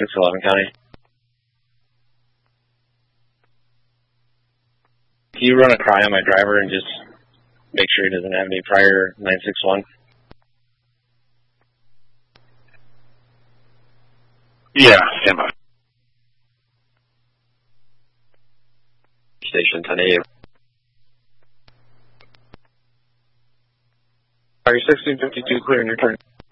611 County. Can you run a cry on my driver and just make sure he doesn't have any prior 961? Yeah, stand by. Station 10A. Are you 1652 clear in your turn?